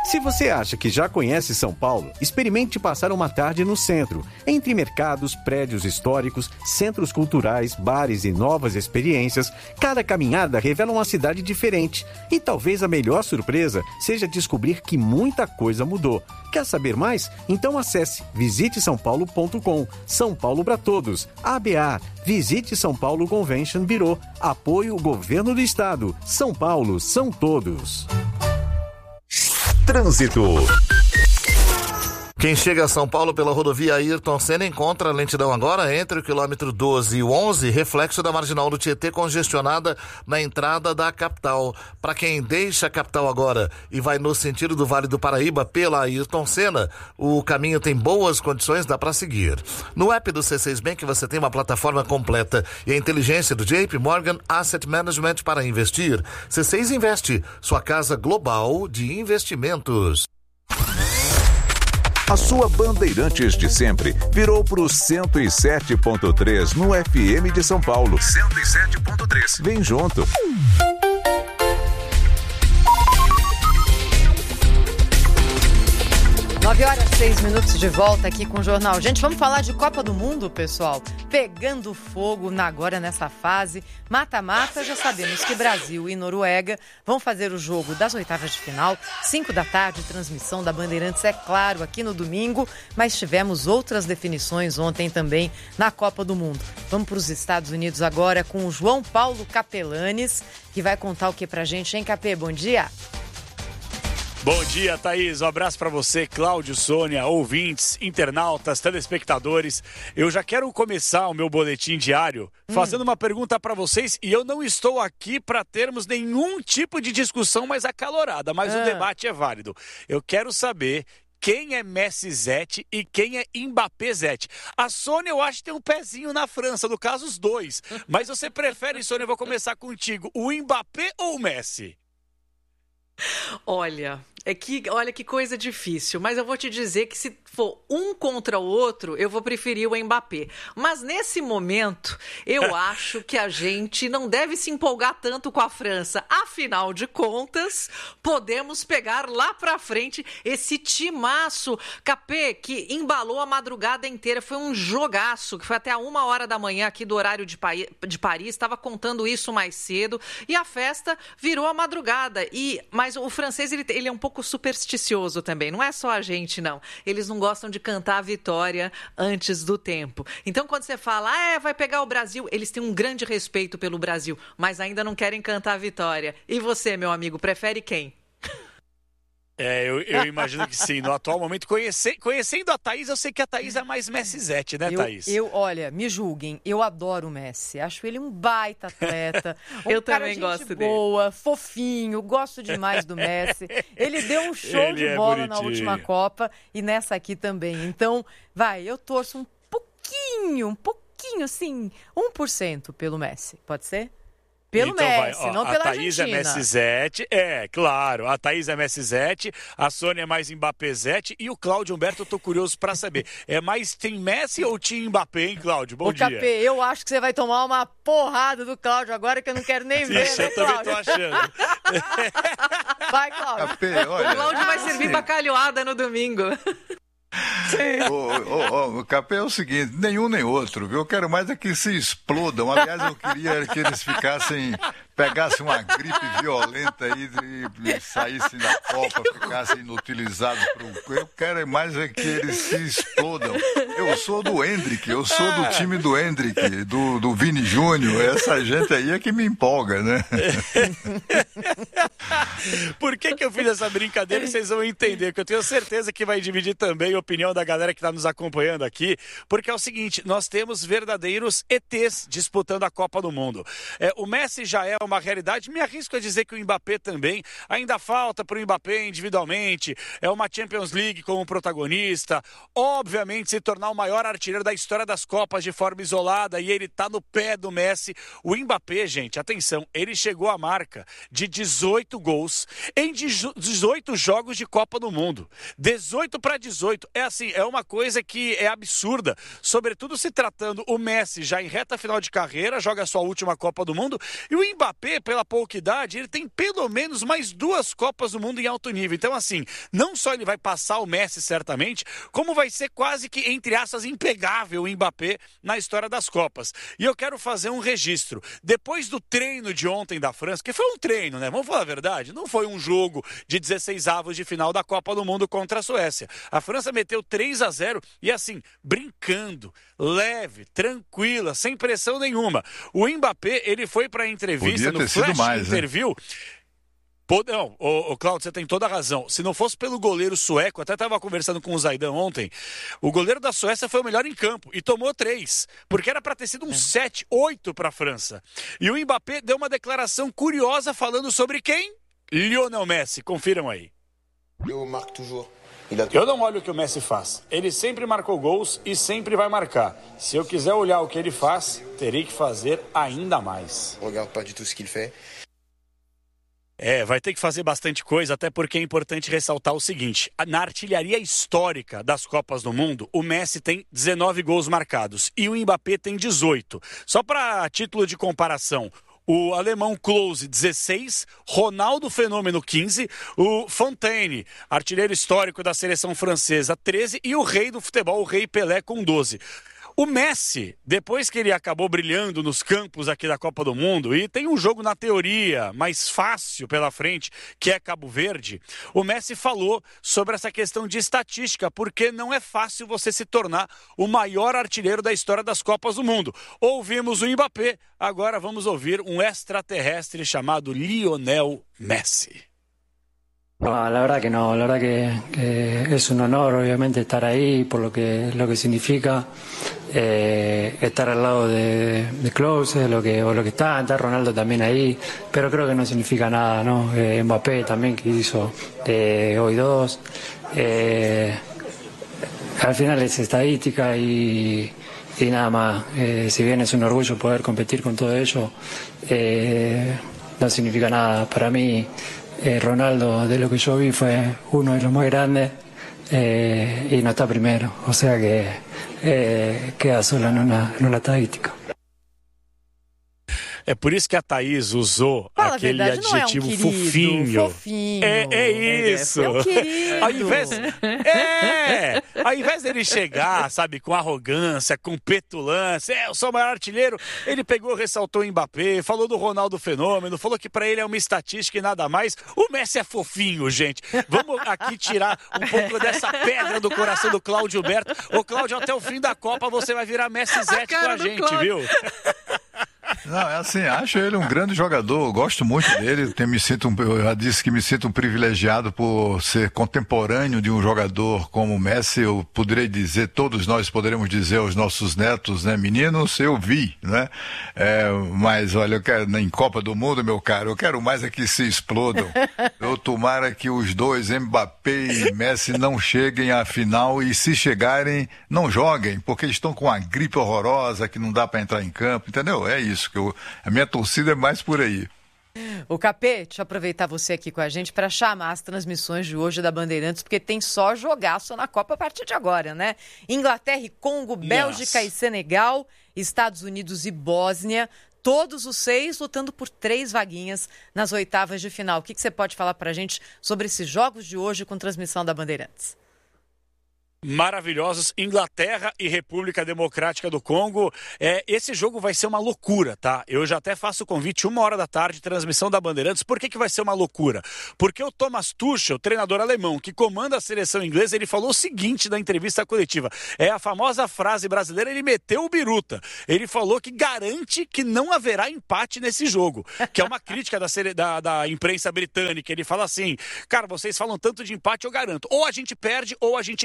Se você acha que já conhece São Paulo, experimente passar uma tarde no centro, entre mercados, prédios históricos, centros culturais, bares e novas experiências. Cada caminhada revela uma cidade diferente. E talvez a melhor surpresa seja descobrir que muita coisa mudou. Quer saber mais? Então acesse visitesaopaulo.com. São Paulo para todos. ABA. Visite São Paulo Convention Bureau. Apoio Governo do Estado. São Paulo são todos. Trânsito. Quem chega a São Paulo pela rodovia Ayrton Senna encontra a lentidão agora entre o quilômetro 12 e o 11, reflexo da marginal do Tietê congestionada na entrada da capital. Para quem deixa a capital agora e vai no sentido do Vale do Paraíba pela Ayrton Senna, o caminho tem boas condições, dá para seguir. No app do C6 Bank você tem uma plataforma completa e a inteligência do JP Morgan Asset Management para investir. C6 Investe, sua casa global de investimentos. A sua Bandeirantes de sempre virou pro 107.3 no FM de São Paulo. 107.3. Vem junto. 9h06 de volta aqui com o Jornal. Gente, vamos falar de Copa do Mundo, pessoal. Pegando fogo agora nessa fase. Mata-mata, já sabemos que Brasil e Noruega vão fazer o jogo das oitavas de final. 5 da tarde, transmissão da Bandeirantes, é claro, aqui no domingo. Mas tivemos outras definições ontem também na Copa do Mundo. Vamos para os Estados Unidos agora com o João Paulo Capelanes, que vai contar o que pra gente, hein, Capê? Bom dia. Bom dia, Thaís. Um abraço para você, Cláudio, Sônia, ouvintes, internautas, telespectadores. Eu já quero começar o meu boletim diário fazendo uma pergunta para vocês, e eu não estou aqui para termos nenhum tipo de discussão mais acalorada, mas o debate é válido. Eu quero saber quem é Messi-zete e quem é Mbappé-zete. A Sônia, eu acho que tem um pezinho na França, no caso os dois. Mas você prefere, Sônia, eu vou começar contigo, o Mbappé ou o Messi? Olha que coisa difícil, mas eu vou te dizer que se for um contra o outro, eu vou preferir o Mbappé. Mas nesse momento, eu acho que a gente não deve se empolgar tanto com a França. Afinal de contas, podemos pegar lá pra frente esse timaço, Capê, que embalou a madrugada inteira. Foi um jogaço, que foi até a 1h da manhã aqui do horário de Paris. Estava contando isso mais cedo. E a festa virou a madrugada. Mas o francês, ele é um pouco supersticioso também. Não é só a gente, não. Eles não gostam de cantar a vitória antes do tempo. Então, quando você fala, vai pegar o Brasil, eles têm um grande respeito pelo Brasil, mas ainda não querem cantar a vitória. E você, meu amigo, prefere quem? Eu imagino que sim. No atual momento, conhecendo a Thaís, eu sei que a Thaís é mais Messi-zete, né, Thaís? Olha, me julguem, eu adoro o Messi. Acho ele um baita atleta. Eu também gosto dele. Boa, fofinho, gosto demais do Messi. Ele deu um show de bola na última Copa e nessa aqui também. Então, eu torço um pouquinho, assim, 1% pelo Messi. Pode ser? Pelo então Messi, não pela Thaís Argentina. A Thaís é Messi-zete, claro. A Thaís é Messi-zete, a Sônia é mais Mbappé-zete e o Cláudio Humberto, eu tô curioso pra saber. É mais Team Messi ou Team Mbappé, hein, Cláudio? Bom dia. Capê, eu acho que você vai tomar uma porrada do Cláudio agora que eu não quero nem ver, Ixi, eu também tô achando. Vai, Cláudio. Capê, olha, o Cláudio vai servir bacalhoada no domingo. O Capê é o seguinte, nenhum nem outro, viu? Eu quero mais é que se explodam. Aliás, eu queria que eles pegassem uma gripe violenta aí e saíssem da Copa, ficassem inutilizados. Eu quero mais é que eles se explodam. Eu sou do Hendrick, eu sou do time do Hendrick, do Vini Júnior. Essa gente aí é que me empolga, né? Por que eu fiz essa brincadeira? Vocês vão entender, porque eu tenho certeza que vai dividir também a opinião da galera que está nos acompanhando aqui, porque é o seguinte, nós temos verdadeiros ETs disputando a Copa do Mundo. O Messi já é uma realidade, me arrisco a dizer que o Mbappé também, ainda falta para o Mbappé individualmente, é uma Champions League como protagonista, obviamente se tornar o maior artilheiro da história das Copas de forma isolada, e ele está no pé do Messi. O Mbappé, gente, atenção, ele chegou à marca de 18 gols gols em 18 jogos de Copa do Mundo. 18-18. É assim, é uma coisa que é absurda. Sobretudo se tratando o Messi já em reta final de carreira, joga a sua última Copa do Mundo. E o Mbappé, pela pouca idade, ele tem pelo menos mais 2 Copas do Mundo em alto nível. Então, assim, não só ele vai passar o Messi certamente, como vai ser quase que, entre aspas, impegável o Mbappé na história das Copas. E eu quero fazer um registro. Depois do treino de ontem da França, que foi um treino, né? Vamos falar a verdade, não foi um jogo de 16avos de final da Copa do Mundo contra a Suécia. A França meteu 3-0 e assim, brincando, leve, tranquila, sem pressão nenhuma. O Mbappé, ele foi para a entrevista no Flash Interview. Não, Cláudio, você tem toda a razão. Se não fosse pelo goleiro sueco, até estava conversando com o Zaidan ontem, o goleiro da Suécia foi o melhor em campo e tomou 3, porque era para ter sido um 7-8 para a França. E o Mbappé deu uma declaração curiosa falando sobre quem? Lionel Messi. Confiram aí. Eu não olho o que o Messi faz. Ele sempre marcou gols e sempre vai marcar. Se eu quiser olhar o que ele faz, terei que fazer ainda mais. Vai ter que fazer bastante coisa, até porque é importante ressaltar o seguinte: na artilharia histórica das Copas do Mundo, o Messi tem 19 gols marcados e o Mbappé tem 18. Só para título de comparação, o alemão Klose, 16, Ronaldo Fenômeno, 15, o Fontaine, artilheiro histórico da seleção francesa, 13, e o rei do futebol, o rei Pelé, com 12. O Messi, depois que ele acabou brilhando nos campos aqui da Copa do Mundo, e tem um jogo na teoria mais fácil pela frente, que é Cabo Verde, o Messi falou sobre essa questão de estatística, porque não é fácil você se tornar o maior artilheiro da história das Copas do Mundo. Ouvimos o Mbappé, agora vamos ouvir um extraterrestre chamado Lionel Messi. No, la verdad que no, la verdad que es un honor obviamente estar ahí por lo que significa estar al lado de Klose, lo que está Ronaldo también ahí, pero creo que no significa nada, ¿no? Mbappé también que hizo hoy 2, al final es estadística y nada más, si bien es un orgullo poder competir con todo ello, no significa nada para mí. Ronaldo, de lo que yo vi, fue uno de los más grandes y no está primero, o sea que queda solo en una estadística. É por isso que a Thaís usou aquele adjetivo não é um querido, fofinho. É isso. É um querido. Ao invés dele chegar, sabe, com arrogância, com petulância, eu sou o maior artilheiro, ele pegou, ressaltou o Mbappé, falou do Ronaldo Fenômeno, falou que pra ele é uma estatística e nada mais. O Messi é fofinho, gente. Vamos aqui tirar um pouco dessa pedra do coração do Cláudio Berto. Ô, Cláudio, até o fim da Copa você vai virar Messi Zete com a gente, viu? Não, é assim, acho ele um grande jogador, gosto muito dele, eu já disse que me sinto um privilegiado por ser contemporâneo de um jogador como o Messi. Eu poderei dizer, todos nós poderemos dizer aos nossos netos, né, meninos, eu vi, né, mas olha, eu quero, em Copa do Mundo, meu caro, eu quero mais é que se explodam. Eu tomara que os dois, Mbappé e Messi, não cheguem à final e se chegarem, não joguem, porque eles estão com uma gripe horrorosa que não dá para entrar em campo, entendeu? É isso. A minha torcida é mais por aí. O Capê, deixa eu aproveitar você aqui com a gente para chamar as transmissões de hoje da Bandeirantes, porque tem só jogaço na Copa a partir de agora, né? Inglaterra e Congo, Bélgica e Senegal, Estados Unidos e Bósnia, todos os 6 lutando por 3 vaguinhas nas oitavas de final. O que você pode falar para a gente sobre esses jogos de hoje com transmissão da Bandeirantes? Maravilhosos, Inglaterra e República Democrática do Congo. Esse jogo vai ser uma loucura, tá? Eu já até faço o convite 1h da tarde, transmissão da Bandeirantes. Por que vai ser uma loucura? Porque o Thomas Tuchel, treinador alemão, que comanda a seleção inglesa, ele falou o seguinte na entrevista coletiva. É a famosa frase brasileira, ele meteu o biruta. Ele falou que garante que não haverá empate nesse jogo, que é uma crítica da imprensa britânica. Ele fala assim, cara, vocês falam tanto de empate, eu garanto. Ou a gente perde ou a gente ganha.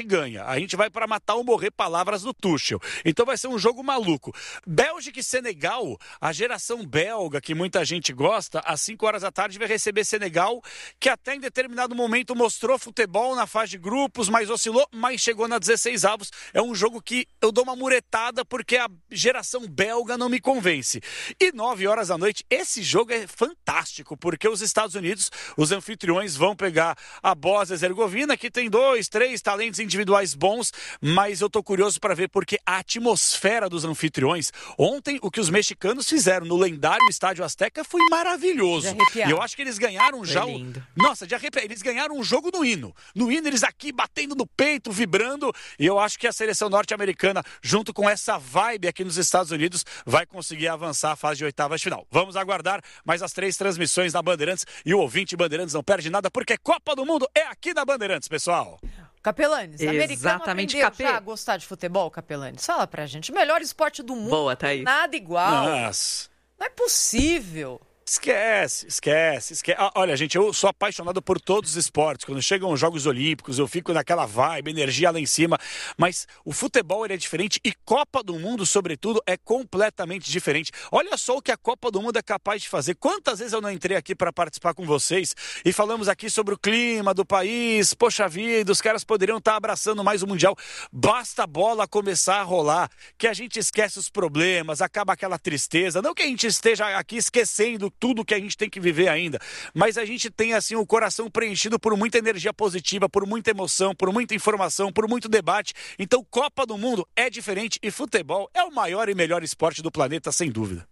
A gente vai para matar ou morrer, palavras do Tuchel. Então vai ser um jogo maluco. Bélgica e Senegal, a geração belga, que muita gente gosta, às 5 horas da tarde vai receber Senegal, que até em determinado momento mostrou futebol na fase de grupos, mas oscilou, mas chegou na 16avos. É um jogo que eu dou uma muretada porque a geração belga não me convence. E 9 horas da noite, esse jogo é fantástico, porque os Estados Unidos, os anfitriões, vão pegar a Bósnia-Herzegovina, que tem 2, 3 talentos individuais bons, mas eu tô curioso para ver porque a atmosfera dos anfitriões, ontem o que os mexicanos fizeram no lendário Estádio Azteca foi maravilhoso. E eu acho que eles ganharam já Nossa, de arrepiar, eles ganharam um jogo no hino. No hino eles aqui batendo no peito, vibrando, e eu acho que a seleção norte-americana, junto com essa vibe aqui nos Estados Unidos, vai conseguir avançar a fase de oitavas de final. Vamos aguardar mais as 3 transmissões da Bandeirantes, e o ouvinte Bandeirantes não perde nada, porque Copa do Mundo é aqui na Bandeirantes, pessoal. Capelanes, americano aprendeu já a gostar de futebol, Capelanes? Fala pra gente, o melhor esporte do mundo. Boa, Thaís. Nada igual. Nossa. Não é possível. Esquece. Olha, gente, eu sou apaixonado por todos os esportes. Quando chegam os Jogos Olímpicos, eu fico naquela vibe, energia lá em cima. Mas o futebol, ele é diferente e Copa do Mundo, sobretudo, é completamente diferente. Olha só o que a Copa do Mundo é capaz de fazer. Quantas vezes eu não entrei aqui para participar com vocês e falamos aqui sobre o clima do país. Poxa vida, os caras poderiam estar abraçando mais o Mundial. Basta a bola começar a rolar, que a gente esquece os problemas, acaba aquela tristeza. Não que a gente esteja aqui esquecendo tudo que a gente tem que viver ainda, mas a gente tem assim o coração preenchido por muita energia positiva, por muita emoção, por muita informação, por muito debate. Então Copa do Mundo é diferente e futebol é o maior e melhor esporte do planeta, sem dúvida.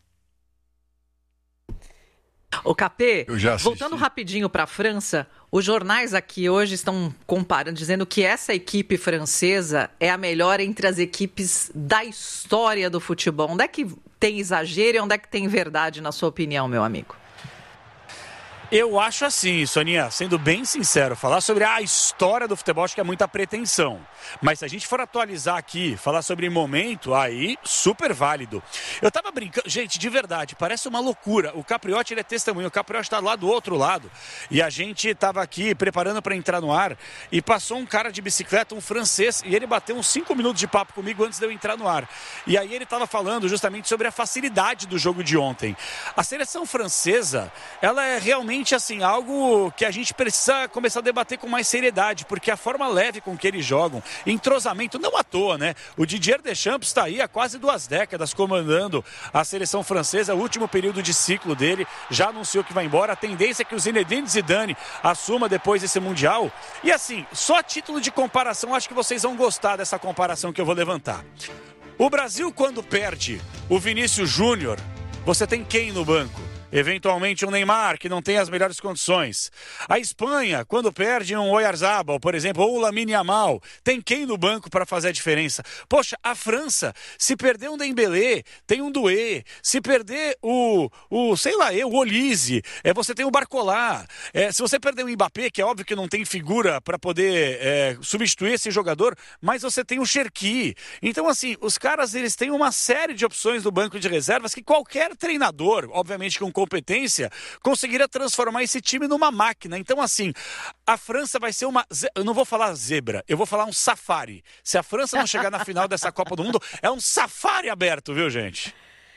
O Capê, voltando rapidinho para a França, os jornais aqui hoje estão comparando, dizendo que essa equipe francesa é a melhor entre as equipes da história do futebol. Onde é que tem exagero e onde é que tem verdade, na sua opinião, meu amigo? Eu acho assim, Soninha, sendo bem sincero, falar sobre a história do futebol acho que é muita pretensão. Mas se a gente for atualizar aqui, falar sobre momento, aí super válido. Eu tava brincando, gente, de verdade, parece uma loucura. O Capriotti, ele é testemunho, o Capriotti tá lá do outro lado. E a gente tava aqui preparando para entrar no ar e passou um cara de bicicleta, um francês, e ele bateu uns 5 minutos de papo comigo antes de eu entrar no ar. E aí ele tava falando justamente sobre a facilidade do jogo de ontem. A seleção francesa, ela é realmente assim, algo que a gente precisa começar a debater com mais seriedade, porque a forma leve com que eles jogam, entrosamento, não à toa, né? O Didier Deschamps está aí há quase 2 décadas comandando a seleção francesa, o último período de ciclo dele, já anunciou que vai embora, a tendência é que o Zinedine Zidane assuma depois desse Mundial. E assim, só a título de comparação, acho que vocês vão gostar dessa comparação que eu vou levantar. O Brasil, quando perde o Vinícius Júnior, você tem quem no banco? Eventualmente um Neymar, que não tem as melhores condições. A Espanha, quando perde um Oyarzabal, por exemplo, ou o Lamine Yamal, tem quem no banco para fazer a diferença? Poxa, a França, se perder um Dembélé, tem um Doué. Se perder o Olise, você tem o Barcola. Se você perder o Mbappé, que é óbvio que não tem figura para poder substituir esse jogador, mas você tem o Cherki. Então, assim, os caras, eles têm uma série de opções no banco de reservas que qualquer treinador, obviamente com competência, conseguiria transformar esse time numa máquina. Então, assim, a França vai ser eu não vou falar zebra, eu vou falar um safari. Se a França não chegar na final dessa Copa do Mundo, é um safari aberto, viu, gente?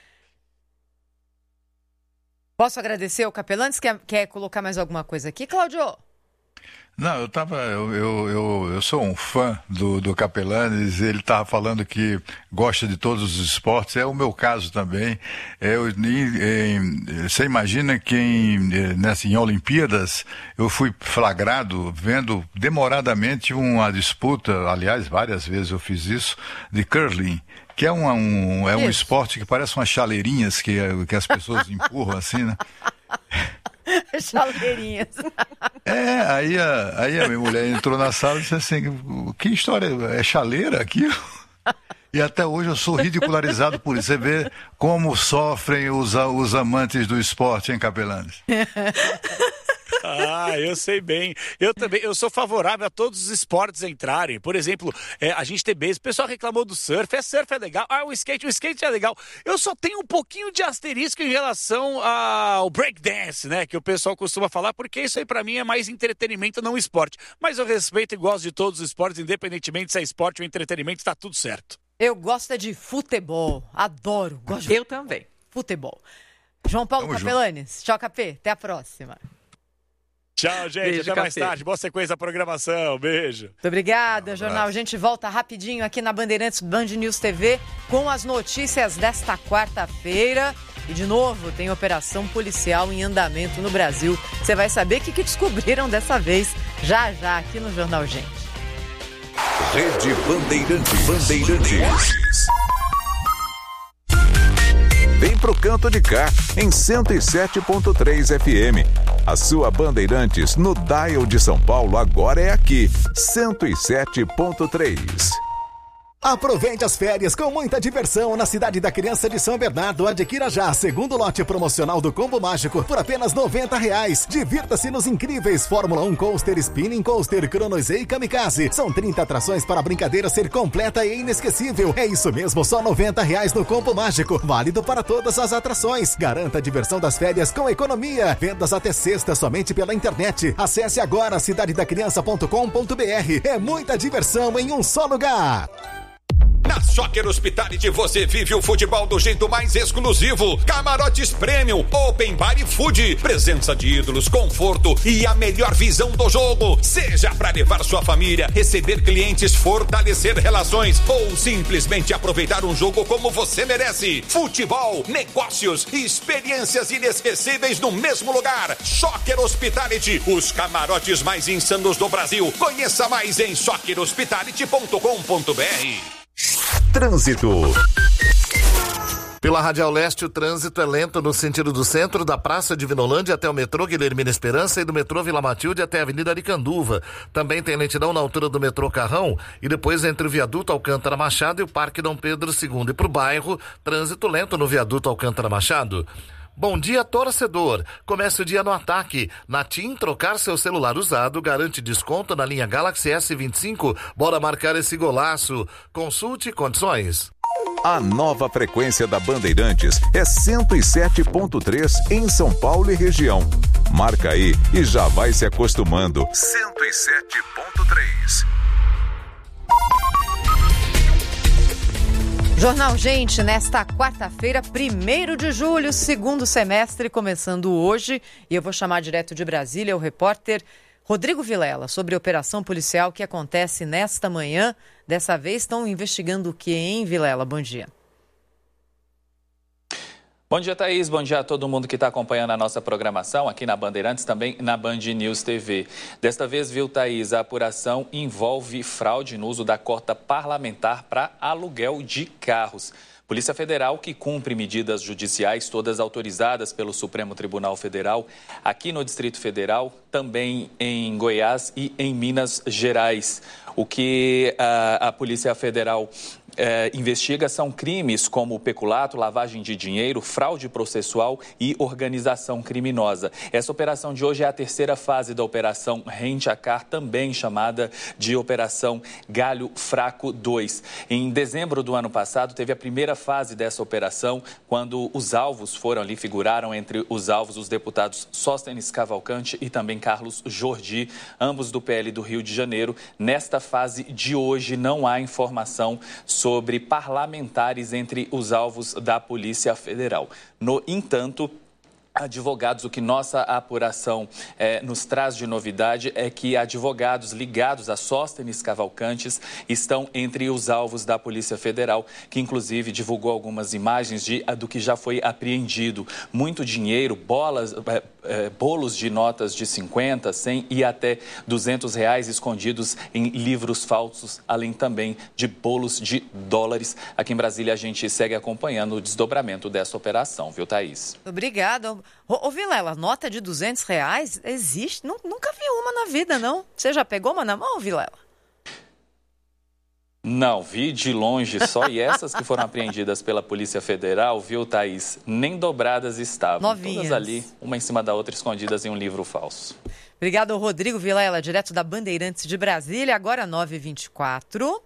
Posso agradecer o Capelanes? Quer colocar mais alguma coisa aqui, Cláudio? Não, eu sou um fã do Capelanes, ele estava falando que gosta de todos os esportes, é o meu caso também. Você imagina que em Olimpíadas eu fui flagrado vendo demoradamente uma disputa, aliás, várias vezes eu fiz isso, de curling, que é um esporte que parece umas chaleirinhas que as pessoas empurram assim, né? Chaleirinhas. Aí a minha mulher entrou na sala e disse assim, que história, é chaleira aquilo? E até hoje eu sou ridicularizado por isso. Você vê como sofrem os amantes do esporte, hein, Capelanes? Eu sei bem. Eu também, eu sou favorável a todos os esportes entrarem. Por exemplo, a gente tem beisebol, o pessoal reclamou do surf é legal. O skate é legal. Eu só tenho um pouquinho de asterisco em relação ao breakdance, né, que o pessoal costuma falar, porque isso aí pra mim é mais entretenimento, não esporte. Mas eu respeito e gosto de todos os esportes, independentemente se é esporte ou entretenimento, tá tudo certo. Eu gosto de futebol, adoro. Eu também. Futebol. João Paulo Capelanes, tchau, Capê, até a próxima. Tchau, gente, beijo, até mais tarde. Boa sequência da programação, beijo. Muito obrigada, Jornal. A gente volta rapidinho aqui na Bandeirantes Band News TV com as notícias desta quarta-feira. E, de novo, tem operação policial em andamento no Brasil. Você vai saber o que descobriram dessa vez, já aqui no Jornal Gente. Rede Bandeirantes. Vem pro canto de cá, em 107.3 FM. A sua Bandeirantes no dial de São Paulo agora é aqui, 107.3. Aproveite as férias com muita diversão na Cidade da Criança de São Bernardo. Adquira já segundo lote promocional do Combo Mágico por apenas R$90. Divirta-se nos incríveis Fórmula 1 Coaster, Spinning Coaster, Chronosei e Kamikaze. São 30 atrações para a brincadeira ser completa e inesquecível. É isso mesmo, só R$90 no Combo Mágico. Válido para todas as atrações. Garanta a diversão das férias com economia. Vendas até sexta somente pela internet. Acesse agora cidadedacriança.com.br. É muita diversão em um só lugar. Na Soccer Hospitality você vive o futebol do jeito mais exclusivo. Camarotes Premium, Open Bar e Food. Presença de ídolos, conforto e a melhor visão do jogo. Seja para levar sua família, receber clientes, fortalecer relações ou simplesmente aproveitar um jogo como você merece. Futebol, negócios e experiências inesquecíveis no mesmo lugar. Soccer Hospitality, os camarotes mais insanos do Brasil. Conheça mais em soccerhospitality.com.br. Trânsito. Pela Radial Leste, o trânsito é lento no sentido do centro, da Praça de Vinolândia até o metrô Guilhermina Esperança e do metrô Vila Matilde até a Avenida Aricanduva. Também tem lentidão na altura do metrô Carrão e depois entre o viaduto Alcântara Machado e o Parque Dom Pedro II. E pro bairro, trânsito lento no viaduto Alcântara Machado. Bom dia, torcedor. Comece o dia no ataque. Na TIM, trocar seu celular usado garante desconto na linha Galaxy S25. Bora marcar esse golaço. Consulte condições. A nova frequência da Bandeirantes é 107.3 em São Paulo e região. Marca aí e já vai se acostumando. 107.3. Jornal Gente, nesta quarta-feira, 1º de julho, segundo semestre, começando hoje. E eu vou chamar direto de Brasília o repórter Rodrigo Vilela sobre a operação policial que acontece nesta manhã. Dessa vez estão investigando o quê, hein, Vilela? Bom dia. Bom dia, Thaís. Bom dia a todo mundo que está acompanhando a nossa programação aqui na Bandeirantes, também na Band News TV. Desta vez, viu, Thaís, a apuração envolve fraude no uso da cota parlamentar para aluguel de carros. Polícia Federal, que cumpre medidas judiciais, todas autorizadas pelo Supremo Tribunal Federal, aqui no Distrito Federal, também em Goiás e em Minas Gerais. O que a Polícia Federal investiga são crimes como peculato, lavagem de dinheiro, fraude processual e organização criminosa. Essa operação de hoje é a terceira fase da Operação Rente a Car, também chamada de Operação Galho Fraco 2. Em dezembro do ano passado, teve a primeira fase dessa operação, quando os alvos foram ali, figuraram entre os alvos os deputados Sóstenes Cavalcante e também Carlos Jordi, ambos do PL do Rio de Janeiro. Nesta fase de hoje, não há informação sobre parlamentares entre os alvos da Polícia Federal. No entanto, advogados, o que nossa apuração nos traz de novidade é que advogados ligados a Sóstenes Cavalcantes estão entre os alvos da Polícia Federal, que inclusive divulgou algumas imagens do que já foi apreendido. Muito dinheiro, bolos de notas de 50, 100 e até R$200 escondidos em livros falsos, além também de bolos de dólares. Aqui em Brasília a gente segue acompanhando o desdobramento dessa operação, viu, Thaís? Obrigada. Ô Vilela, nota de R$200 existe? Nunca vi uma na vida, não? Você já pegou uma na mão, Vilela? Não, vi de longe só, e essas que foram apreendidas pela Polícia Federal, viu, Thaís, nem dobradas estavam. Novinhas. Todas ali, uma em cima da outra, escondidas em um livro falso. Obrigado ao Rodrigo Vilela, direto da Bandeirantes de Brasília, agora 9h24.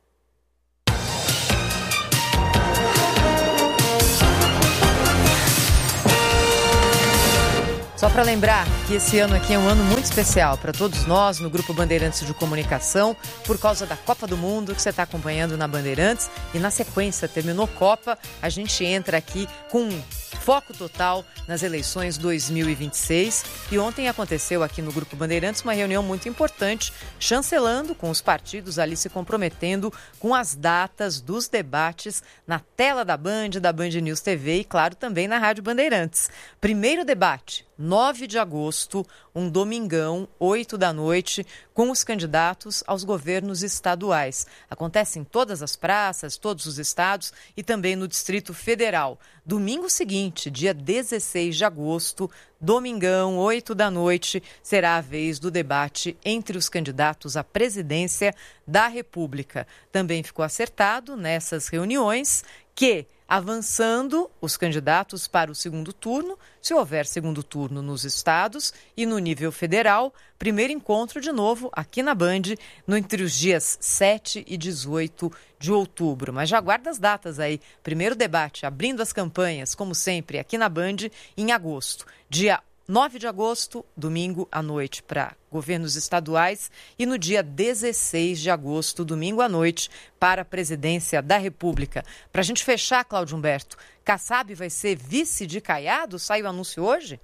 Só para lembrar que esse ano aqui é um ano muito especial para todos nós no Grupo Bandeirantes de Comunicação, por causa da Copa do Mundo que você está acompanhando na Bandeirantes. E na sequência, terminou Copa, a gente entra aqui com foco total nas eleições 2026. E ontem aconteceu aqui no Grupo Bandeirantes uma reunião muito importante, chancelando com os partidos ali se comprometendo com as datas dos debates na tela da Band News TV e, claro, também na Rádio Bandeirantes. Primeiro debate, 9 de agosto, um domingão, 8 da noite, com os candidatos aos governos estaduais. Acontece em todas as praças, todos os estados e também no Distrito Federal. Domingo seguinte, dia 16 de agosto, domingão, 8 da noite, será a vez do debate entre os candidatos à presidência da República. Também ficou acertado nessas reuniões que, avançando os candidatos para o segundo turno, se houver segundo turno nos estados e no nível federal, primeiro encontro de novo aqui na Band, entre os dias 7 e 18 de outubro. Mas já aguarda as datas aí. Primeiro debate, abrindo as campanhas, como sempre, aqui na Band, em agosto. Dia 9 de agosto, domingo à noite, para governos estaduais, e no dia 16 de agosto, domingo à noite, para a presidência da República. Para a gente fechar, Cláudio Humberto, Kassab vai ser vice de Caiado? Sai o anúncio hoje?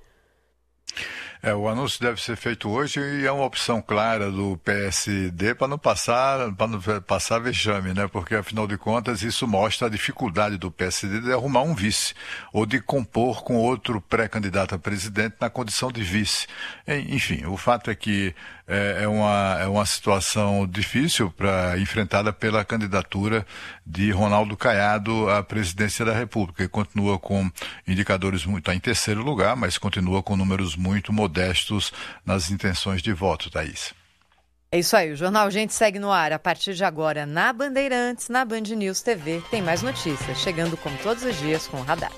O anúncio deve ser feito hoje e é uma opção clara do PSD para não passar vexame, né? Porque, afinal de contas, isso mostra a dificuldade do PSD de arrumar um vice ou de compor com outro pré-candidato a presidente na condição de vice. Enfim, o fato é que é uma situação difícil enfrentada pela candidatura de Ronaldo Caiado à presidência da República. Ele continua com indicadores está em terceiro lugar, mas continua com números muito modestos nas intenções de voto, Thaís. É isso aí, o Jornal Gente segue no ar a partir de agora na Bandeirantes, na Band News TV. Tem mais notícias, chegando como todos os dias com o Radar.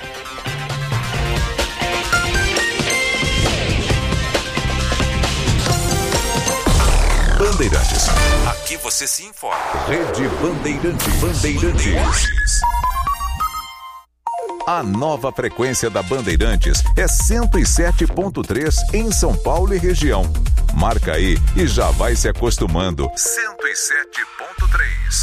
Bandeirantes. Aqui você se informa. Rede Bandeirantes. A nova frequência da Bandeirantes é 107.3 em São Paulo e região. Marca aí e já vai se acostumando. 107.3.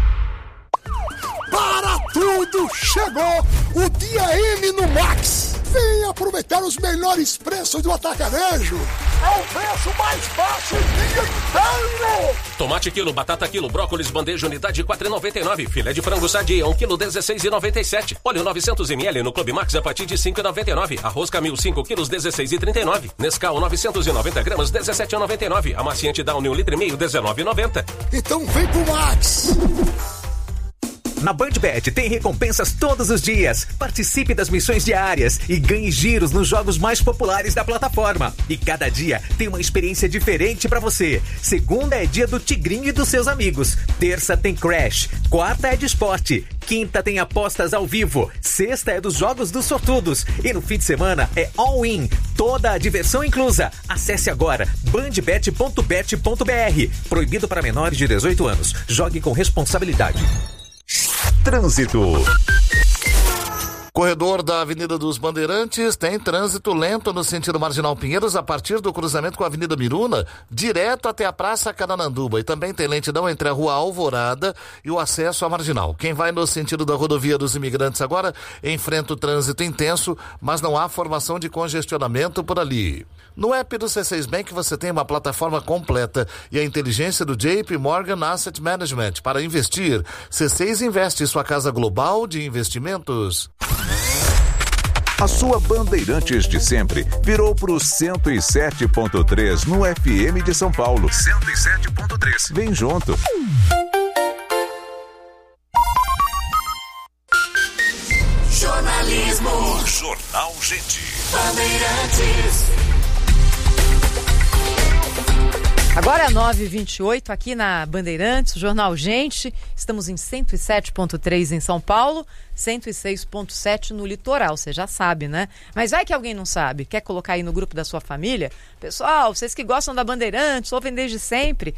Para tudo! Chegou o Dia M no Max! Vem aproveitar os melhores preços do atacarejo! É o preço mais baixo o dia inteiro! Tomate quilo, batata quilo, brócolis bandeja unidade 4,99. Filé de frango sadia 1 quilo 16,97. Óleo 900 ml no Clube Max a partir de 5,99. Arroz Camil 5 quilos 16,39. Nescau 990 gramas 17,99. Amaciante Downy 1,5 litro 19,90. Então vem pro Max! Na BandBet tem recompensas todos os dias. Participe das missões diárias e ganhe giros nos jogos mais populares da plataforma. E cada dia tem uma experiência diferente pra você. Segunda é dia do Tigrinho e dos seus amigos. Terça tem Crash. Quarta é de esporte. Quinta tem apostas ao vivo. Sexta é dos jogos dos sortudos. E no fim de semana é all-in. Toda a diversão inclusa. Acesse agora bandbet.bet.br. Proibido para menores de 18 anos. Jogue com responsabilidade. Trânsito. Corredor da Avenida dos Bandeirantes tem trânsito lento no sentido Marginal Pinheiros a partir do cruzamento com a Avenida Miruna, direto até a Praça Carananduba. E também tem lentidão entre a Rua Alvorada e o acesso à Marginal. Quem vai no sentido da Rodovia dos Imigrantes agora enfrenta o trânsito intenso, mas não há formação de congestionamento por ali. No app do C6 Bank você tem uma plataforma completa e a inteligência do JP Morgan Asset Management para investir. C6 Investe, sua casa global de investimentos. A sua Bandeirantes de sempre virou para o 107.3 no FM de São Paulo. 107.3. Vem junto. Jornalismo. Jornal Gente. Agora Agora 9h28 aqui na Bandeirantes, o Jornal Gente. Estamos em 107.3 em São Paulo, 106.7 no litoral, você já sabe, né? Mas vai que alguém não sabe, quer colocar aí no grupo da sua família? Pessoal, vocês que gostam da Bandeirantes, ouvem desde sempre,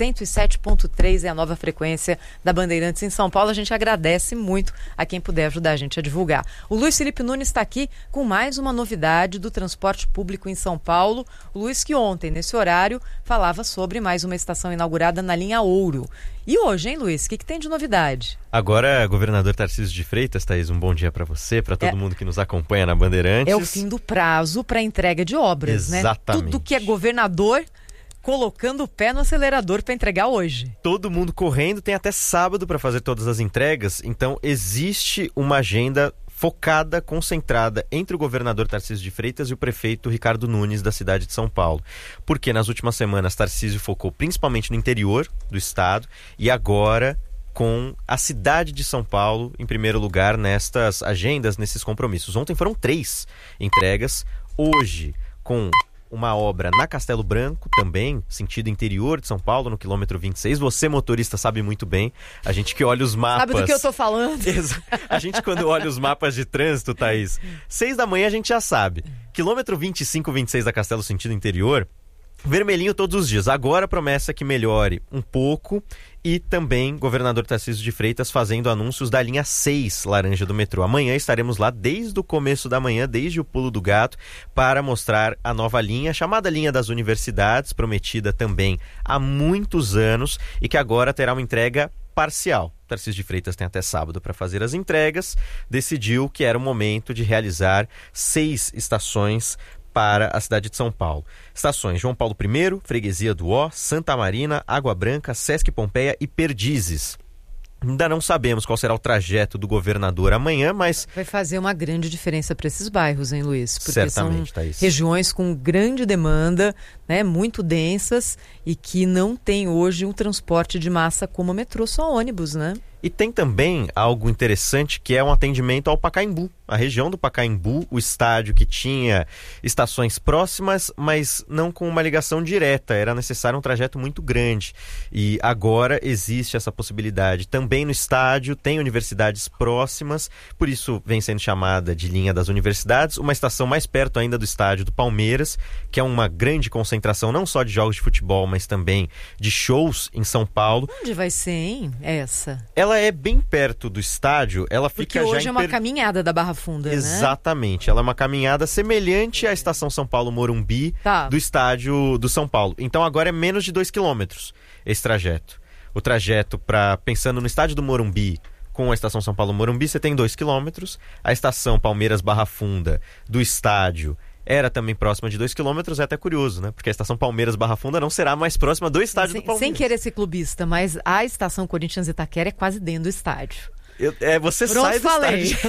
107.3 é a nova frequência da Bandeirantes em São Paulo. A gente agradece muito a quem puder ajudar a gente a divulgar. O Luiz Felipe Nunes está aqui com mais uma novidade do transporte público em São Paulo. O Luiz que ontem, nesse horário, falava sobre mais uma estação inaugurada na linha Ouro. E hoje, hein, Luiz? O que tem de novidade? Agora, governador Tarcísio de Freitas, Thaís, um bom dia para você, para todo mundo que nos acompanha na Bandeirantes. É o fim do prazo para entrega de obras, Exatamente. né? Tudo que é governador colocando o pé no acelerador para entregar hoje. Todo mundo correndo, tem até sábado para fazer todas as entregas, então existe uma agenda focada, concentrada entre o governador Tarcísio de Freitas e o prefeito Ricardo Nunes da cidade de São Paulo. Porque nas últimas semanas Tarcísio focou principalmente no interior do estado e agora com a cidade de São Paulo em primeiro lugar nestas agendas, nesses compromissos. Ontem foram 3 entregas, hoje com uma obra na Castelo Branco, também, sentido interior de São Paulo, no quilômetro 26. Você, motorista, sabe muito bem. A gente que olha os mapas... Sabe do que eu tô falando? A gente, quando olha os mapas de trânsito, Thaís, 6 da manhã a gente já sabe. Quilômetro 25, 26 da Castelo, sentido interior, vermelhinho todos os dias. Agora a promessa é que melhore um pouco e também governador Tarcísio de Freitas fazendo anúncios da linha 6 laranja do metrô. Amanhã estaremos lá desde o começo da manhã, desde o pulo do gato, para mostrar a nova linha, chamada linha das universidades, prometida também há muitos anos e que agora terá uma entrega parcial. Tarcísio de Freitas tem até sábado para fazer as entregas, decidiu que era o momento de realizar 6 estações para a cidade de São Paulo. Estações João Paulo I, Freguesia do Ó, Santa Marina, Água Branca, Sesc Pompeia e Perdizes. Ainda não sabemos qual será o trajeto do governador amanhã, mas... Vai fazer uma grande diferença para esses bairros, hein, Luiz? Porque certamente, são Thaís. Regiões com grande demanda, né, muito densas e que não tem hoje um transporte de massa como o metrô, só ônibus, né? E tem também algo interessante que é um atendimento ao Pacaembu. A região do Pacaembu, o estádio que tinha estações próximas, mas não com uma ligação direta. Era necessário um trajeto muito grande. E agora existe essa possibilidade. Também no estádio tem universidades próximas, por isso vem sendo chamada de linha das universidades. Uma estação mais perto ainda do estádio do Palmeiras, que é uma grande concentração não só de jogos de futebol, mas também de shows em São Paulo. Onde vai ser, hein, essa? Ela é bem perto do estádio, ela fica porque já hoje é uma caminhada da Barra Funda, Exatamente, né? Ela é uma caminhada semelhante à Estação São Paulo Morumbi do estádio do São Paulo. Então agora é menos de 2 quilômetros esse trajeto. O trajeto pensando no estádio do Morumbi com a Estação São Paulo Morumbi, você tem 2 quilômetros. A Estação Palmeiras Barra Funda do estádio era também próxima de 2 quilômetros, é até curioso, né? Porque a Estação Palmeiras Barra Funda não será mais próxima do estádio do Palmeiras. Sem querer ser clubista, mas a Estação Corinthians Itaquera é quase dentro do estádio. Você Pronto, sai do falei. estádio.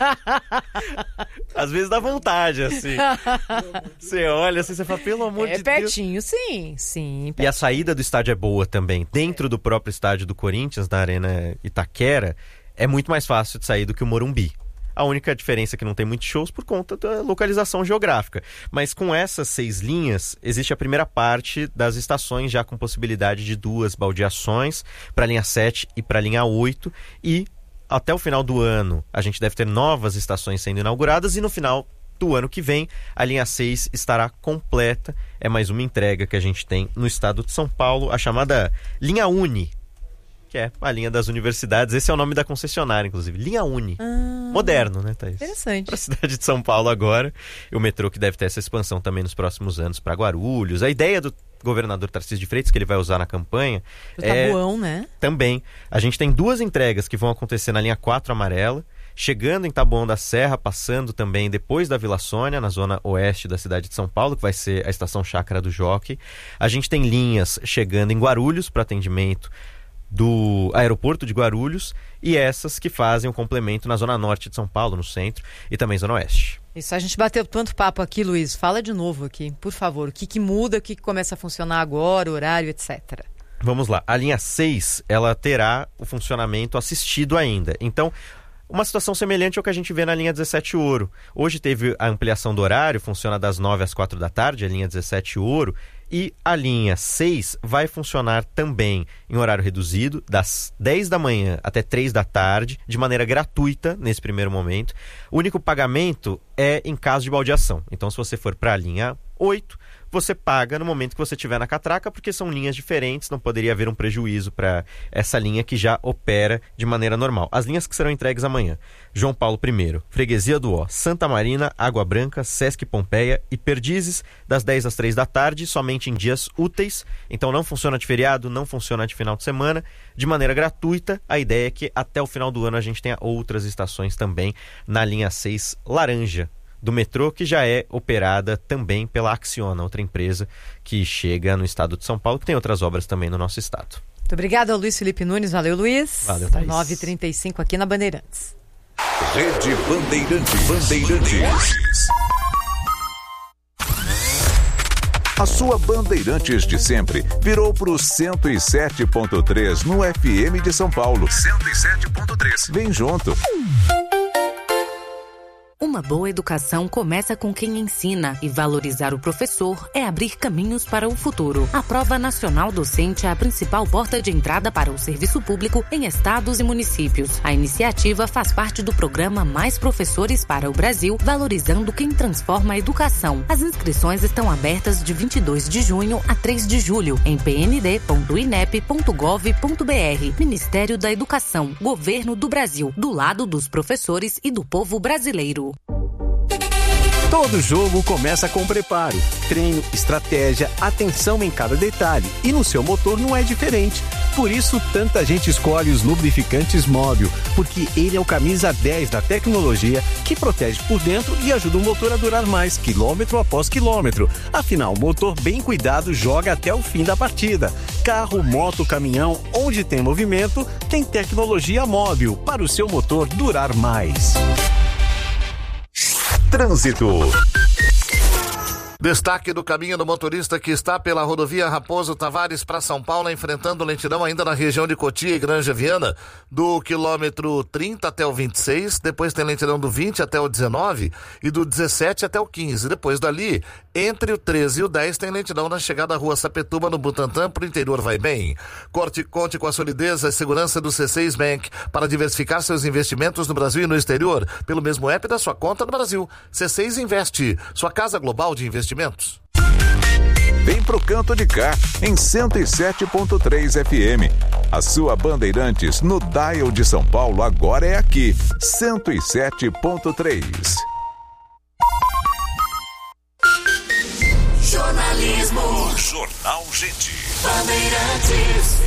Às vezes dá vontade, assim. Você olha assim, você fala, pelo amor de Deus. É pertinho, sim. Pertinho. E a saída do estádio é boa também. Dentro do próprio estádio do Corinthians, na Arena Itaquera, é muito mais fácil de sair do que o Morumbi. A única diferença é que não tem muitos shows por conta da localização geográfica. Mas com essas 6 linhas, existe a primeira parte das estações já com possibilidade de 2 baldeações para a linha 7 e para a linha 8. E até o final do ano, a gente deve ter novas estações sendo inauguradas e no final do ano que vem, a linha 6 estará completa. É mais uma entrega que a gente tem no estado de São Paulo, a chamada linha Uni, que é a linha das universidades. Esse é o nome da concessionária, inclusive. Linha Uni. Moderno, né, Thaís? Interessante. Para a cidade de São Paulo agora. E o metrô que deve ter essa expansão também nos próximos anos para Guarulhos. A ideia do governador Tarcísio de Freitas, que ele vai usar na campanha... O Tabuão, né? Também. A gente tem 2 entregas que vão acontecer na linha 4 amarela, chegando em Taboão da Serra, passando também depois da Vila Sônia, na zona oeste da cidade de São Paulo, que vai ser a estação Chácara do Jockey. A gente tem linhas chegando em Guarulhos para atendimento do aeroporto de Guarulhos e essas que fazem o complemento na zona norte de São Paulo, no centro, e também zona oeste. Isso, a gente bateu tanto papo aqui, Luiz. Fala de novo aqui, por favor. O que muda, o que começa a funcionar agora, horário, etc. Vamos lá. A linha 6, ela terá o funcionamento assistido ainda. Então, uma situação semelhante ao que a gente vê na linha 17 Ouro. Hoje teve a ampliação do horário, funciona das 9 às 4 da tarde, a linha 17 Ouro, E a linha 6 vai funcionar também em horário reduzido, das 10 da manhã até 3 da tarde, de maneira gratuita nesse primeiro momento. O único pagamento é em caso de baldeação. Então, se você for para a linha 8, você paga no momento que você estiver na catraca, porque são linhas diferentes, não poderia haver um prejuízo para essa linha que já opera de maneira normal. As linhas que serão entregues amanhã: João Paulo I, Freguesia do Ó, Santa Marina, Água Branca, Sesc Pompeia e Perdizes, das 10 às 3 da tarde, somente em dias úteis. Então não funciona de feriado, não funciona de final de semana, de maneira gratuita. A ideia é que até o final do ano a gente tenha outras estações também na linha 6 laranja do metrô, que já é operada também pela Acciona, outra empresa que chega no estado de São Paulo, que tem outras obras também no nosso estado. Muito obrigada ao Luiz Felipe Nunes. Valeu, Luiz. Valeu, Thaís. 9h35 aqui na Bandeirantes. Rede Bandeirantes. A sua Bandeirantes de sempre virou para o 107.3 no FM de São Paulo. 107.3. Vem junto. Uma boa educação começa com quem ensina, e valorizar o professor é abrir caminhos para o futuro. A Prova Nacional Docente é a principal porta de entrada para o serviço público em estados e municípios. A iniciativa faz parte do programa Mais Professores para o Brasil, valorizando quem transforma a educação. As inscrições estão abertas de 22 de junho a 3 de julho em pnd.inep.gov.br. Ministério da Educação, Governo do Brasil, do lado dos professores e do povo brasileiro. Todo jogo começa com preparo, treino, estratégia, atenção em cada detalhe. E no seu motor não é diferente. Por isso, tanta gente escolhe os lubrificantes Móbil, porque ele é o camisa 10 da tecnologia que protege por dentro e ajuda o motor a durar mais, quilômetro após quilômetro. Afinal, o motor bem cuidado joga até o fim da partida. Carro, moto, caminhão, onde tem movimento, tem tecnologia Móbil para o seu motor durar mais. Trânsito. Destaque do caminho do motorista que está pela rodovia Raposo Tavares para São Paulo, enfrentando lentidão ainda na região de Cotia e Granja Viana, do quilômetro 30 até o 26, depois tem lentidão do 20 até o 19 e do 17 até o 15. Depois dali, entre o 13 e o 10, tem lentidão na chegada à rua Sapetuba, no Butantã, para o interior vai bem. Conte com a solidez e segurança do C6 Bank para diversificar seus investimentos no Brasil e no exterior, pelo mesmo app da sua conta no Brasil. C6 Investe, sua casa global de investimentos. Vem pro canto de cá, em 107.3 FM. A sua Bandeirantes no dial de São Paulo agora é aqui, 107.3. Jornalismo. Jornal Gente. Bandeirantes.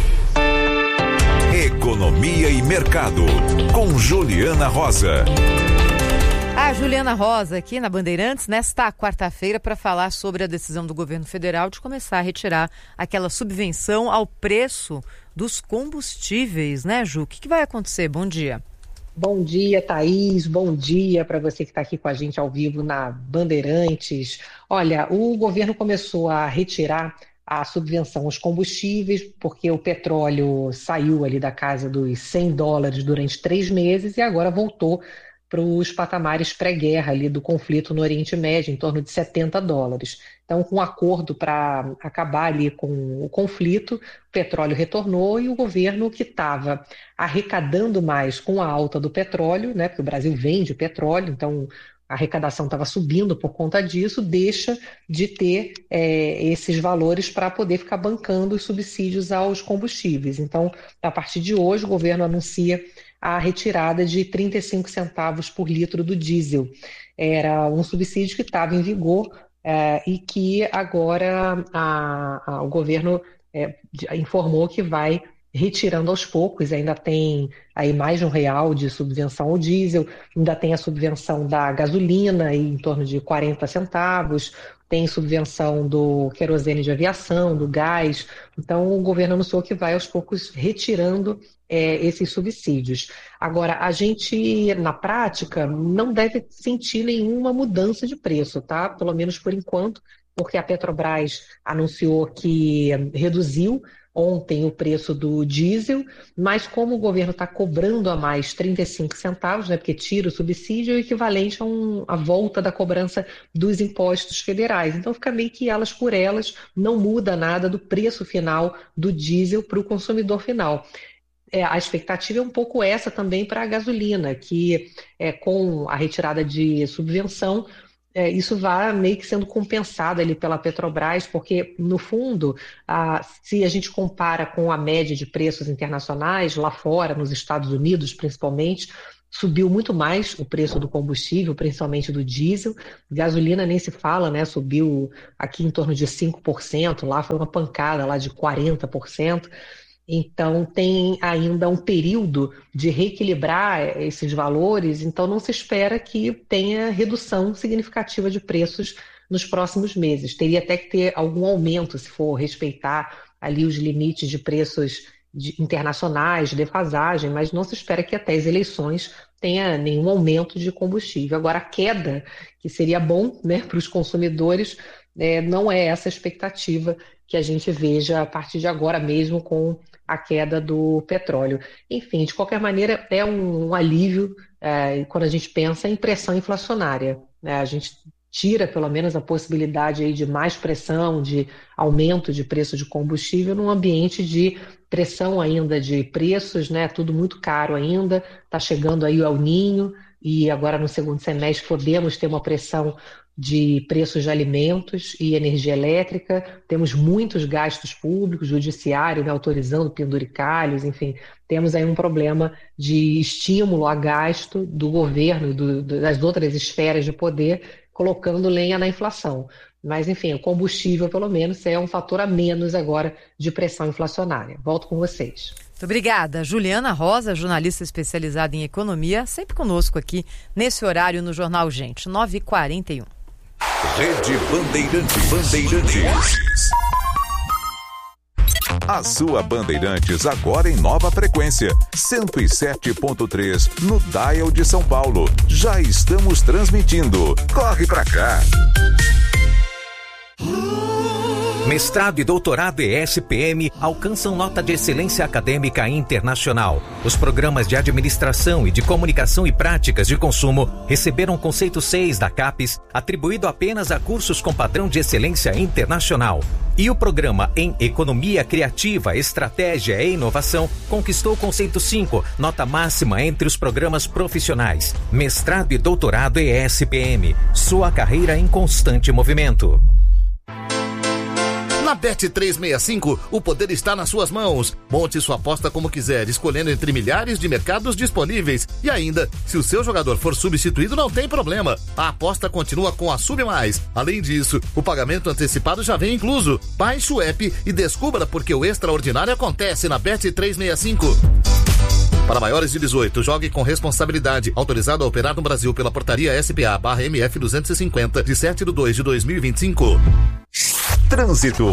Economia e mercado, com Juliana Rosa. A Juliana Rosa aqui na Bandeirantes nesta quarta-feira para falar sobre a decisão do governo federal de começar a retirar aquela subvenção ao preço dos combustíveis, né, Ju? O que vai acontecer? Bom dia. Bom dia, Thaís. Bom dia para você que está aqui com a gente ao vivo na Bandeirantes. Olha, o governo começou a retirar a subvenção aos combustíveis, porque o petróleo saiu ali da casa dos $100 durante 3 meses e agora voltou para os patamares pré-guerra ali do conflito no Oriente Médio, em torno de $70. Então, com um acordo para acabar ali com o conflito, o petróleo retornou e o governo, que estava arrecadando mais com a alta do petróleo, né, porque o Brasil vende petróleo, então a arrecadação estava subindo por conta disso, deixa de ter esses valores para poder ficar bancando os subsídios aos combustíveis. Então, a partir de hoje, o governo anuncia a retirada de 35 centavos por litro do diesel. Era um subsídio que estava em vigor e que agora o governo informou que vai retirando aos poucos. Ainda tem aí mais de R$1 de subvenção ao diesel, ainda tem a subvenção da gasolina aí em torno de 40 centavos, tem subvenção do querosene de aviação, do gás. Então o governo anunciou que vai aos poucos retirando esses subsídios. Agora, a gente, na prática, não deve sentir nenhuma mudança de preço, tá? Pelo menos por enquanto, porque a Petrobras anunciou que reduziu ontem o preço do diesel, mas como o governo está cobrando a mais 35 centavos, né, porque tira o subsídio, é o equivalente a volta da cobrança dos impostos federais. Então fica meio que elas por elas, não muda nada do preço final do diesel para o consumidor final. A expectativa é um pouco essa também para a gasolina, que com a retirada de subvenção, isso vai meio que sendo compensado ali pela Petrobras, porque, no fundo, se a gente compara com a média de preços internacionais, lá fora, nos Estados Unidos principalmente, subiu muito mais o preço do combustível, principalmente do diesel. Gasolina nem se fala, né? Subiu aqui em torno de 5%, lá foi uma pancada lá de 40%. Então, tem ainda um período de reequilibrar esses valores, então não se espera que tenha redução significativa de preços nos próximos meses. Teria até que ter algum aumento, se for respeitar ali os limites de preços internacionais, de defasagem, mas não se espera que até as eleições tenha nenhum aumento de combustível. Agora, a queda, que seria bom, né, para os consumidores, não é essa a expectativa que a gente veja a partir de agora, mesmo com a queda do petróleo. Enfim, de qualquer maneira, é um alívio quando a gente pensa em pressão inflacionária, né? A gente tira pelo menos a possibilidade aí de mais pressão, de aumento de preço de combustível num ambiente de pressão ainda de preços, né? Tudo muito caro ainda, está chegando aí o El Niño e agora no segundo semestre podemos ter uma pressão de preços de alimentos e energia elétrica, temos muitos gastos públicos, judiciário, né, autorizando penduricalhos, enfim, temos aí um problema de estímulo a gasto do governo, das outras esferas de poder, colocando lenha na inflação. Mas, enfim, o combustível, pelo menos, é um fator a menos agora de pressão inflacionária. Volto com vocês. Muito obrigada. Juliana Rosa, jornalista especializada em economia, sempre conosco aqui nesse horário no Jornal Gente, 9h41. Rede Bandeirantes. A sua Bandeirantes agora em nova frequência, 107.3 no dial de São Paulo. Já estamos transmitindo. Corre pra cá. Mestrado e doutorado ESPM alcançam nota de excelência acadêmica internacional. Os programas de administração e de comunicação e práticas de consumo receberam conceito 6 da CAPES, atribuído apenas a cursos com padrão de excelência internacional. E o programa em Economia Criativa, Estratégia e Inovação conquistou conceito 5, nota máxima entre os programas profissionais. Mestrado e doutorado ESPM, sua carreira em constante movimento. Na Bet365, o poder está nas suas mãos. Monte sua aposta como quiser, escolhendo entre milhares de mercados disponíveis. E ainda, se o seu jogador for substituído, não tem problema. A aposta continua com a Sub Mais. Além disso, o pagamento antecipado já vem incluso. Baixe o app e descubra porque o extraordinário acontece na Bet365. Para maiores de 18, jogue com responsabilidade. Autorizado a operar no Brasil pela portaria SPA/MF 250, de 7/2/2025. Trânsito.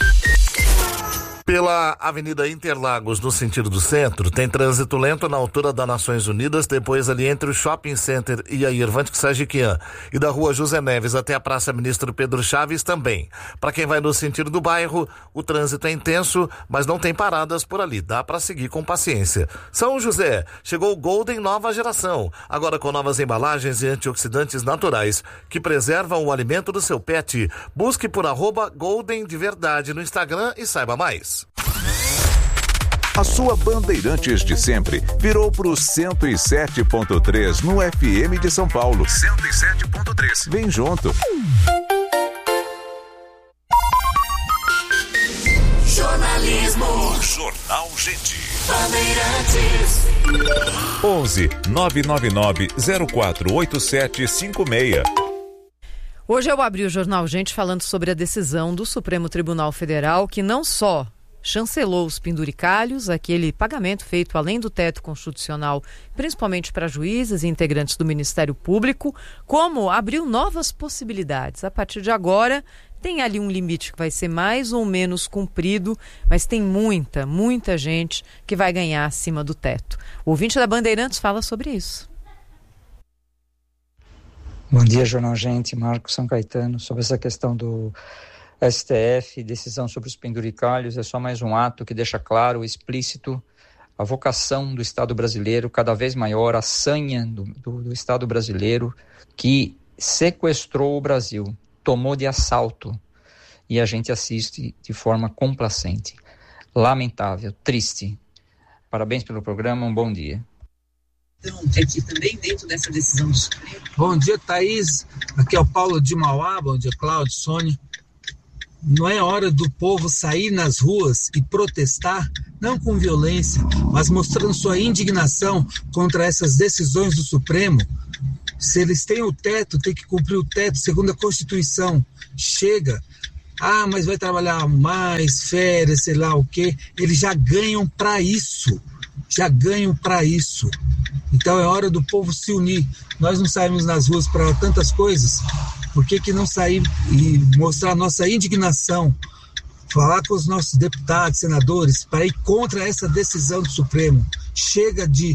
Pela Avenida Interlagos, no sentido do centro, tem trânsito lento na altura da Nações Unidas, depois ali entre o Shopping Center e a Irvante Sajiquian, e da Rua José Neves até a Praça Ministro Pedro Chaves também. Para quem vai no sentido do bairro, o trânsito é intenso, mas não tem paradas por ali, dá para seguir com paciência. São José, chegou o Golden nova geração, agora com novas embalagens e antioxidantes naturais, que preservam o alimento do seu pet. Busque por @Golden de verdade no Instagram e saiba mais. A sua Bandeirantes de sempre virou pro 107.3 no FM de São Paulo. 107.3. Vem junto. Jornalismo. Jornal Gente. Bandeirantes. 11 999 048756. Hoje eu abri o Jornal Gente falando sobre a decisão do Supremo Tribunal Federal que não só chancelou os penduricalhos, aquele pagamento feito além do teto constitucional, principalmente para juízes e integrantes do Ministério Público, como abriu novas possibilidades. A partir de agora, tem ali um limite que vai ser mais ou menos cumprido, mas tem muita gente que vai ganhar acima do teto. O ouvinte da Bandeirantes fala sobre isso. Bom dia, Jornal Gente, Marcos São Caetano, sobre essa questão STF, decisão sobre os penduricalhos, é só mais um ato que deixa claro, explícito, a vocação do Estado brasileiro, cada vez maior, a sanha do Estado brasileiro, que sequestrou o Brasil, tomou de assalto, e a gente assiste de forma complacente. Lamentável, triste. Parabéns pelo programa, um bom dia. Então, aqui também dentro dessa decisão do Supremo. Bom dia, Thaís. Aqui é o Paulo de Mauá. Bom dia, Cláudio, Sônia. Não é hora do povo sair nas ruas e protestar, não com violência, mas mostrando sua indignação contra essas decisões do Supremo? Se eles têm o teto, tem que cumprir o teto segundo a Constituição. Chega. Ah, mas vai trabalhar mais, férias, sei lá o quê. Eles já ganham para isso. Então é hora do povo se unir. Nós não saímos nas ruas para tantas coisas. Por que não sair e mostrar a nossa indignação? Falar com os nossos deputados, senadores, para ir contra essa decisão do Supremo. Chega de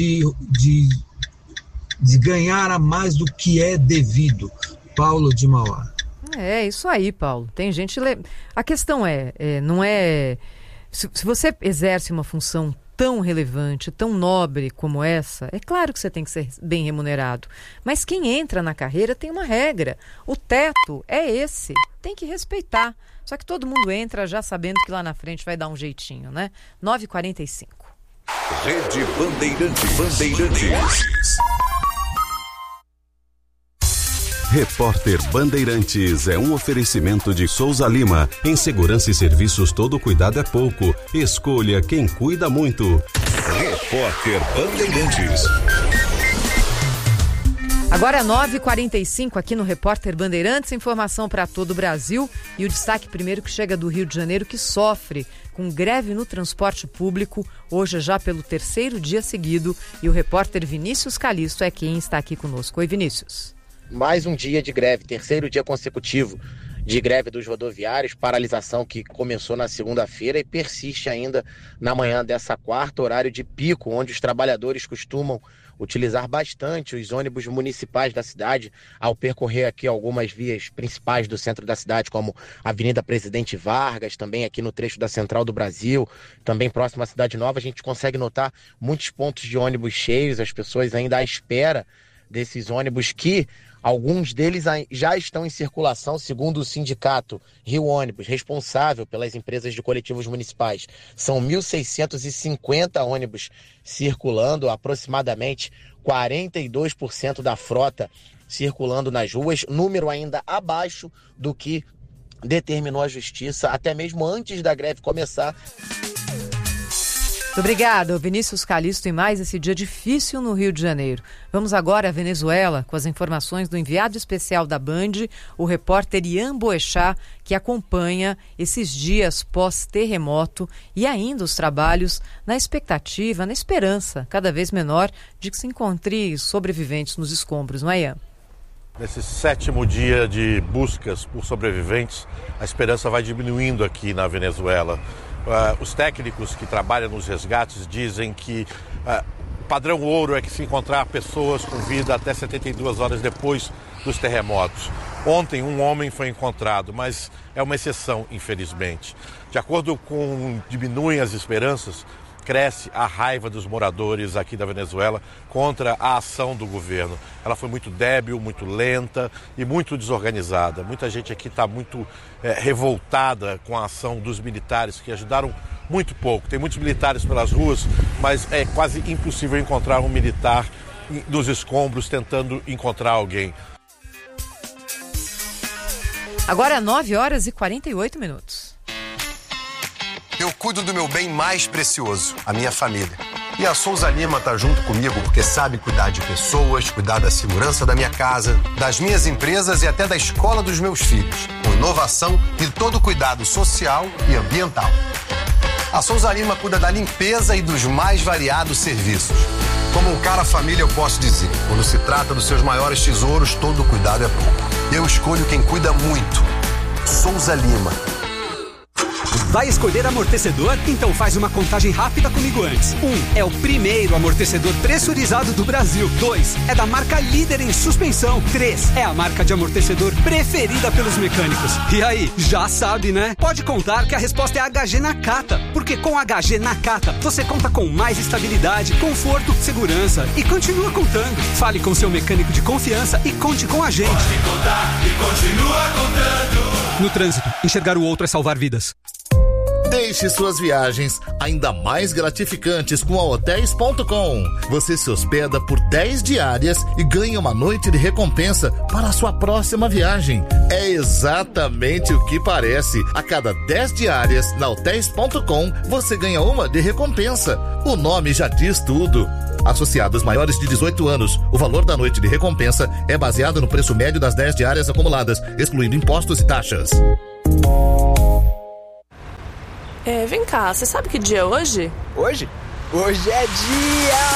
ganhar a mais do que é devido. Paulo de Mauá. É isso aí, Paulo. Tem gente... A questão não é... Se você exerce uma função tão relevante, tão nobre como essa, é claro que você tem que ser bem remunerado. Mas quem entra na carreira tem uma regra. O teto é esse. Tem que respeitar. Só que todo mundo entra já sabendo que lá na frente vai dar um jeitinho, né? 9h45. Rede Bandeirantes. Repórter Bandeirantes é um oferecimento de Souza Lima. Em segurança e serviços, todo cuidado é pouco. Escolha quem cuida muito. Repórter Bandeirantes. Agora 9h45 aqui no Repórter Bandeirantes, informação para todo o Brasil e o destaque primeiro que chega do Rio de Janeiro, que sofre com greve no transporte público, hoje já pelo 3º dia seguido, e o repórter Vinícius Calisto é quem está aqui conosco. Oi, Vinícius. Mais um dia de greve, 3º dia consecutivo de greve dos rodoviários, paralisação que começou na segunda-feira e persiste ainda na manhã dessa quarta, horário de pico, onde os trabalhadores costumam utilizar bastante os ônibus municipais da cidade ao percorrer aqui algumas vias principais do centro da cidade, como a Avenida Presidente Vargas, também aqui no trecho da Central do Brasil, também próximo à Cidade Nova. A gente consegue notar muitos pontos de ônibus cheios, as pessoas ainda à espera desses ônibus que... Alguns deles já estão em circulação, segundo o sindicato Rio Ônibus, responsável pelas empresas de coletivos municipais. São 1.650 ônibus circulando, aproximadamente 42% da frota circulando nas ruas, número ainda abaixo do que determinou a Justiça, até mesmo antes da greve começar. Muito obrigada, Vinícius Calisto, em mais esse dia difícil no Rio de Janeiro. Vamos agora à Venezuela com as informações do enviado especial da Band, o repórter Ian Boechat, que acompanha esses dias pós-terremoto e ainda os trabalhos na expectativa, na esperança cada vez menor de que se encontre sobreviventes nos escombros, não é, Ian? Nesse 7º dia de buscas por sobreviventes, a esperança vai diminuindo aqui na Venezuela. Os técnicos que trabalham nos resgates dizem que padrão ouro é que se encontrar pessoas com vida até 72 horas depois dos terremotos. Ontem um homem foi encontrado, mas é uma exceção, infelizmente. De acordo com diminuem as esperanças, cresce a raiva dos moradores aqui da Venezuela contra a ação do governo. Ela foi muito débil, muito lenta e muito desorganizada. Muita gente aqui está muito revoltada com a ação dos militares, que ajudaram muito pouco. Tem muitos militares pelas ruas, mas é quase impossível encontrar um militar nos escombros tentando encontrar alguém. Agora 9h48. Eu cuido do meu bem mais precioso, a minha família. E a Souza Lima tá junto comigo porque sabe cuidar de pessoas, cuidar da segurança da minha casa, das minhas empresas e até da escola dos meus filhos, com inovação e todo cuidado social e ambiental. A Souza Lima cuida da limpeza e dos mais variados serviços. Como um cara família, eu posso dizer, quando se trata dos seus maiores tesouros, todo cuidado é pouco. Eu escolho quem cuida muito. Souza Lima. Vai escolher amortecedor? Então faz uma contagem rápida comigo antes. 1. É o primeiro amortecedor pressurizado do Brasil. 2. É da marca líder em suspensão. 3. É a marca de amortecedor preferida pelos mecânicos. E aí, já sabe, né? Pode contar que a resposta é HG Nakata. Porque com HG Nakata, você conta com mais estabilidade, conforto, segurança e continua contando. Fale com seu mecânico de confiança e conte com a gente. Pode contar e continua contando. No trânsito, enxergar o outro é salvar vidas. Deixe suas viagens ainda mais gratificantes com a Hotéis.com. Você se hospeda por 10 diárias e ganha uma noite de recompensa para a sua próxima viagem. É exatamente o que parece. A cada 10 diárias na Hotéis.com, você ganha uma de recompensa. O nome já diz tudo. Associados maiores de 18 anos, o valor da noite de recompensa é baseado no preço médio das 10 diárias acumuladas, excluindo impostos e taxas. Vem cá, você sabe que dia é hoje? Hoje? Hoje é dia